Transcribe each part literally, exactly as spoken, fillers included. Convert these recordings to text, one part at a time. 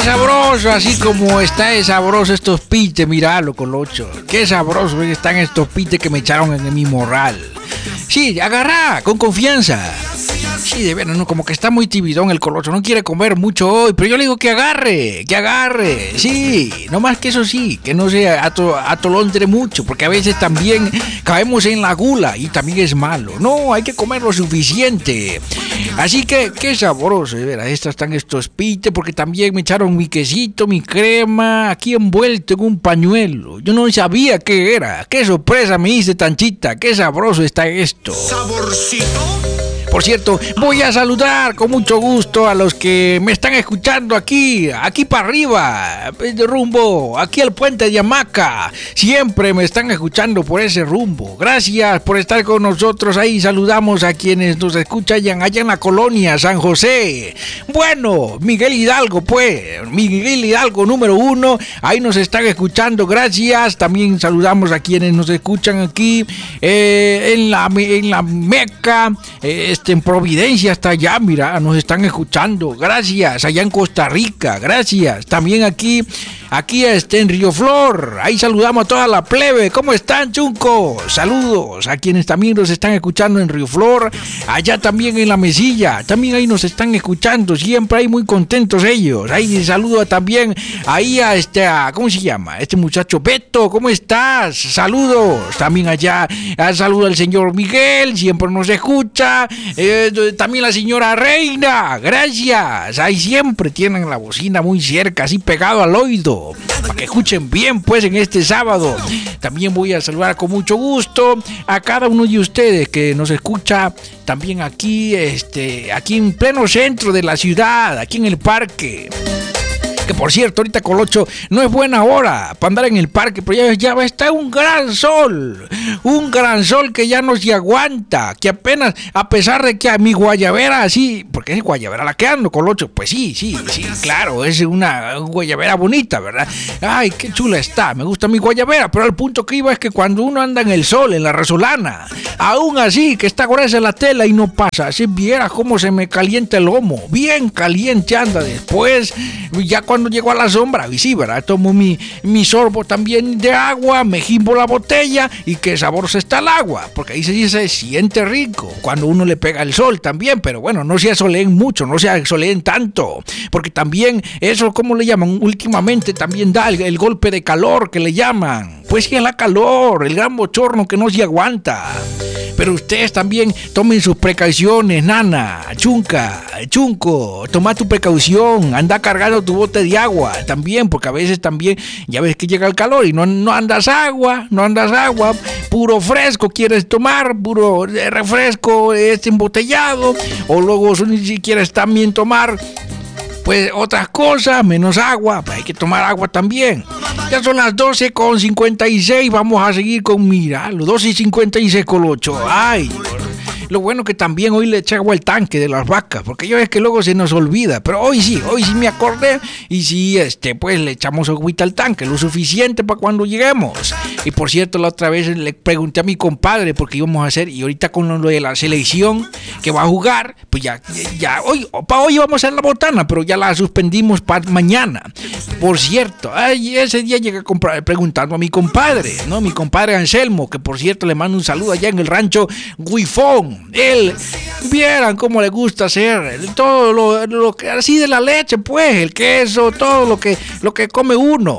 sabroso, así como está de sabroso estos pites, míralo, Colocho. Qué sabroso están estos pites que me echaron en mi morral. Sí, agarrá, con confianza. Sí, de veras, no, como que está muy tibidón el Colocho, no quiere comer mucho hoy, pero yo le digo que agarre, que agarre, sí, no más que eso sí, que no se ato, atolontre mucho, porque a veces también caemos en la gula y también es malo. No, hay que comer lo suficiente. Así que, qué sabroso, de veras, estas están estos pites, porque también me echaron mi quesito, mi crema, aquí envuelto en un pañuelo. Yo no sabía qué era, qué sorpresa me hice, Tanchita, qué sabroso está esto. ¿Saborcito? Por cierto, voy a saludar con mucho gusto a los que me están escuchando aquí, aquí para arriba, de rumbo, aquí al puente de Hamaca. Siempre me están escuchando por ese rumbo. Gracias por estar con nosotros ahí. Saludamos a quienes nos escuchan allá en la colonia San José. Bueno, Miguel Hidalgo, pues, Miguel Hidalgo número uno, ahí nos están escuchando. Gracias. También saludamos a quienes nos escuchan aquí eh, en la en la Meca. Eh, en Providencia hasta allá, mira, nos están escuchando, gracias, allá en Costa Rica, gracias, también aquí, aquí este, en Río Flor, ahí saludamos a toda la plebe, ¿cómo están, Chunco? Saludos a quienes también nos están escuchando en Río Flor, allá también en La Mesilla, también ahí nos están escuchando, siempre ahí muy contentos ellos, ahí saludo también, ahí a este, a, ¿cómo se llama? Este muchacho Beto, ¿cómo estás? Saludos, también allá, saludo al señor Miguel, siempre nos escucha, Eh, también la señora Reina, gracias, ahí siempre tienen la bocina muy cerca, así pegado al oído, para que escuchen bien pues en este sábado. También voy a saludar con mucho gusto a cada uno de ustedes que nos escucha también aquí, este, aquí en pleno centro de la ciudad, aquí en el parque. Que por cierto, ahorita, Colocho, no es buena hora para andar en el parque, pero ya, ya está un gran sol, un gran sol que ya no se aguanta, que apenas, a pesar de que a mi guayabera, así, porque es guayabera la que ando, Colocho, pues sí, sí, sí, claro, es una guayabera bonita, ¿verdad? Ay, qué chula está, me gusta mi guayabera, pero al punto que iba es que cuando uno anda en el sol, en la resolana, aún así, que está gruesa la tela y no pasa, si viera cómo se me calienta el lomo, bien caliente anda después, ya cuando Cuando llego a la sombra, y sí, ¿verdad? Tomo mi, mi sorbo también de agua, me gimbo la botella y qué sabroso está el agua, porque ahí se, se siente rico cuando uno le pega el sol también, pero bueno, no se asoleen mucho, no se asoleen tanto, porque también eso, ¿cómo le llaman? Últimamente también da el, el golpe de calor que le llaman, pues sí es la calor, el gran bochorno que no se aguanta. Pero ustedes también tomen sus precauciones, nana, chunca, chunco, toma tu precaución, anda cargando tu bote de agua también, porque a veces también, ya ves que llega el calor y no, no andas agua, no andas agua, puro fresco quieres tomar, puro refresco este embotellado, o luego si quieres también tomar pues otras cosas, menos agua, pues hay que tomar agua también. Ya son las doce con cincuenta y seis, vamos a seguir con, mira, los doce y cincuenta y seis, Colocho. Ay, lo bueno que también hoy le eché agua al tanque de las vacas, porque yo es que luego se nos olvida, pero hoy sí, hoy sí me acordé, y sí, este, pues le echamos agüita al tanque, lo suficiente para cuando lleguemos. Y por cierto, la otra vez le pregunté a mi compadre, porque íbamos a hacer, y ahorita con lo de la selección que va a jugar, pues ya, ya, hoy, para hoy vamos a hacer la botana, pero ya la suspendimos para mañana. Por cierto, ay, ese día llegué a comprar, preguntando a mi compadre, ¿no? Mi compadre Anselmo, que por cierto le mando un saludo allá en el rancho Guifón. Él, vieran cómo le gusta hacer todo lo, lo que así de la leche, pues, el queso, todo lo que, lo que come uno.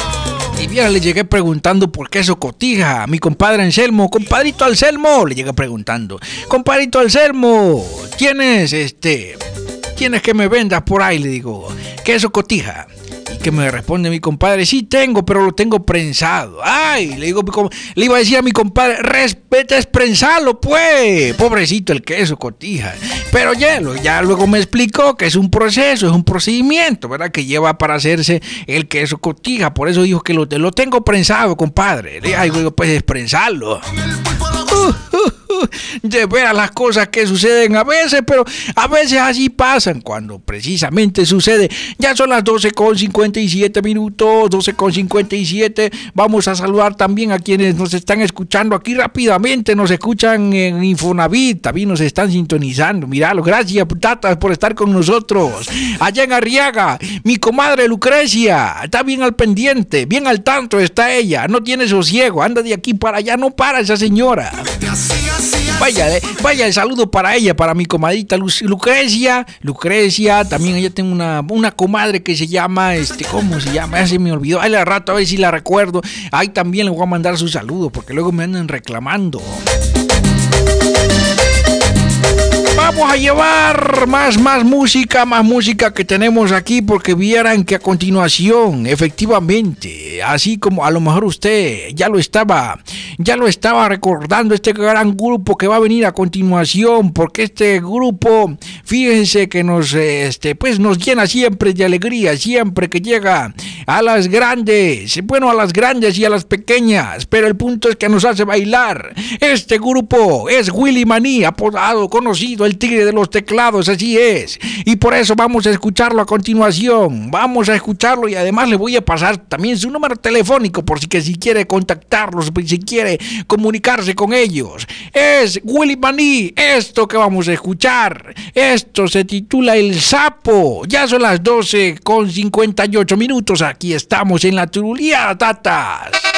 Y bien, le llegué preguntando por queso Cotija a mi compadre Anselmo. Compadrito Anselmo, le llegué preguntando. Compadrito Anselmo, ¿quién es este? ¿Quién es que me vendas por ahí? Le digo, queso Cotija. Y que me responde mi compadre, sí tengo, pero lo tengo prensado. Ay, le digo, le iba a decir a mi compadre, respeta, es prensarlo, pues. Pobrecito el queso Cotija. Pero ya, ya luego me explicó que es un proceso, es un procedimiento, ¿verdad? Que lleva para hacerse el queso Cotija. Por eso dijo que lo, lo tengo prensado, compadre. Ay, digo, pues es prensarlo. Uh, uh, uh. De veras las cosas que suceden a veces, pero a veces así pasan cuando precisamente sucede. Ya son las doce con cincuenta y siete minutos, doce con cincuenta y siete. Vamos a saludar también a quienes nos están escuchando aquí rápidamente. Nos escuchan en Infonavit, también nos están sintonizando. Míralo, gracias tatas por estar con nosotros. Allá en Arriaga, mi comadre Lucrecia está bien al pendiente, bien al tanto está ella, no tiene sosiego, anda de aquí para allá, no para esa señora. Vaya, eh, vaya el saludo para ella, para mi comadita Lu- Lucrecia, Lucrecia, también ella tengo una, una comadre que se llama, este, ¿cómo se llama? Ya se me olvidó, ahí al rato a ver si la recuerdo, ahí también le voy a mandar su saludo, porque luego me andan reclamando. Vamos a llevar más, más música, más música que tenemos aquí, porque vieran que a continuación, efectivamente, así como a lo mejor usted ya lo estaba, ya lo estaba recordando, este gran grupo que va a venir a continuación, porque este grupo, fíjense que nos, este, pues nos llena siempre de alegría, siempre que llega a las grandes, bueno, a las grandes y a las pequeñas, pero el punto es que nos hace bailar. Este grupo es Willy Maní, apodado, conocido, el tigre de los teclados, así es, y por eso vamos a escucharlo a continuación, vamos a escucharlo y además le voy a pasar también su número telefónico por si que si quiere contactarlos, si quiere comunicarse con ellos. Es Willy Maní, esto que vamos a escuchar, esto se titula El Sapo. Ya son las doce con cincuenta y ocho minutos, aquí estamos en la Turulía, tatas.